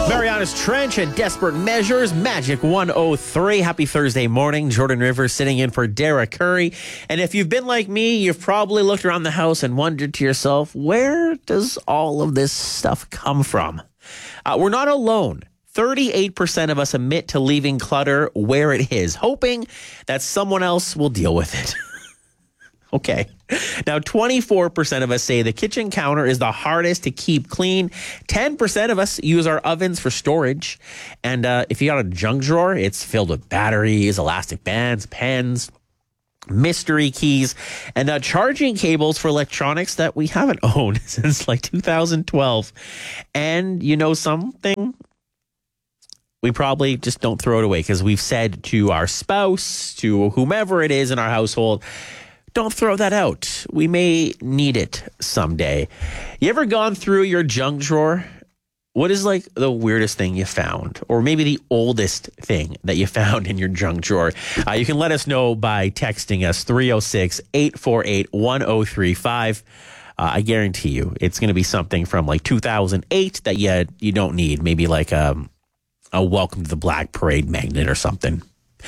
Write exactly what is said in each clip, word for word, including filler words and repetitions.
Marianas Trench and Desperate Measures, Magic one oh three. Happy Thursday morning. Jordan Rivers sitting in for Dara Curry. And if you've been like me, you've probably looked around the house and wondered to yourself, where does all of this stuff come from? Uh, we're not alone. thirty-eight percent of us admit to leaving clutter where it is, hoping that someone else will deal with it. Okay. Now, twenty-four percent of us say the kitchen counter is the hardest to keep clean. ten percent of us use our ovens for storage. And uh, if you got a junk drawer, it's filled with batteries, elastic bands, pens, mystery keys, and uh, charging cables for electronics that we haven't owned since like two thousand twelve. And you know something? We probably just don't throw it away because we've said to our spouse, to whomever it is in our household, don't throw that out. We may need it someday. You ever gone through your junk drawer? What is like the weirdest thing you found? Or maybe the oldest thing that you found in your junk drawer? Uh, you can let us know by texting us three oh six, eight four eight, one oh three five. Uh, I guarantee you it's going to be something from like two thousand eight that you, you don't need. Maybe like um, a Welcome to the Black Parade magnet or something.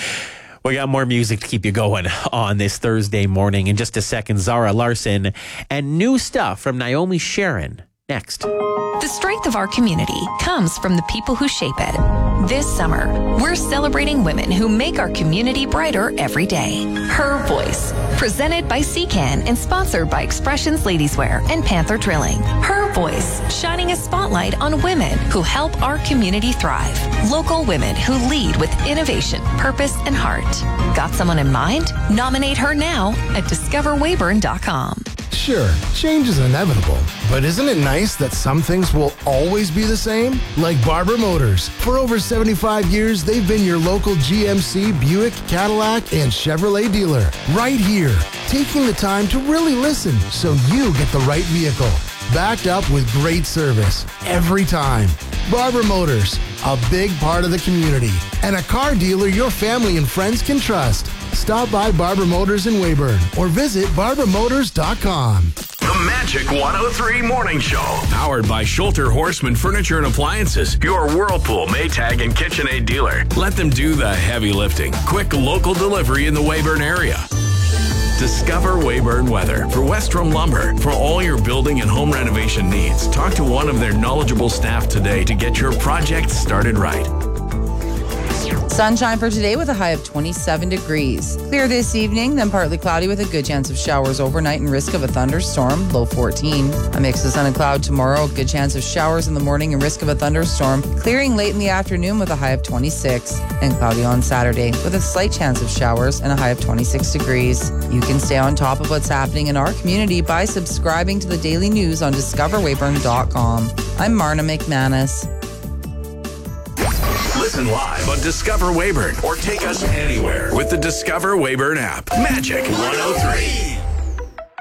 We got more music to keep you going on this Thursday morning. In just a second, Zara Larson and new stuff from Naomi Sharon. Next. The strength of our community comes from the people who shape it. This summer, we're celebrating women who make our community brighter every day. Her Voice, presented by C C A N and sponsored by Expressions Ladieswear and Panther Drilling. Her Voice, shining a spotlight on women who help our community thrive. Local women who lead with innovation, purpose, and heart. Got someone in mind? Nominate her now at discover weyburn dot com. Sure, change is inevitable, but isn't it nice that some things will always be the same? Like Barber Motors. For over seventy-five years, they've been your local G M C, Buick, Cadillac, and Chevrolet dealer. Right here, taking the time to really listen so you get the right vehicle. Backed up with great service every time. Barber Motors, a big part of the community, and a car dealer your family and friends can trust. Stop by Barber Motors in Weyburn or visit barber motors dot com. The Magic one oh three Morning Show. Powered by Schulter Horseman Furniture and Appliances. Your Whirlpool, Maytag, and KitchenAid dealer. Let them do the heavy lifting. Quick local delivery in the Weyburn area. Discover Weyburn Weather for Westrom Lumber. For all your building and home renovation needs, talk to one of their knowledgeable staff today to get your project started right. Sunshine for today with a high of twenty-seven degrees. Clear this evening, then partly cloudy with a good chance of showers overnight and risk of a thunderstorm, low fourteen. A mix of sun and cloud tomorrow, good chance of showers in the morning and risk of a thunderstorm. Clearing late in the afternoon with a high of twenty-six. And cloudy on Saturday with a slight chance of showers and a high of twenty-six degrees. You can stay on top of what's happening in our community by subscribing to the daily news on discover weyburn dot com. I'm Marna McManus. Listen live on Discover Weyburn or take us anywhere with the Discover Weyburn app. Magic one oh three.